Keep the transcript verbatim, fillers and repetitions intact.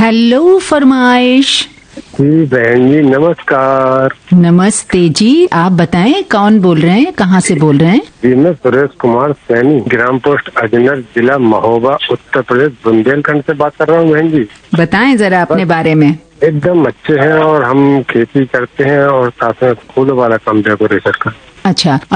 Hello फरमाइश। जी बहन जी नमस्कार। नमस्ते जी, आप बताएं कौन बोल रहे हैं, कहाँ से बोल रहे हैं? जी मैं सुरेश कुमार सैनी, ग्राम पोस्ट अजनर, जिला महोबा, उत्तर प्रदेश, बुंदेलखंड से बात कर रहा हूँ बहन जी। बताएं जरा अपने बारे में। एकदम अच्छे हैं और हम खेती करते हैं और साथ में फूलों वाला काम डेकोरेशन का। अच्छा।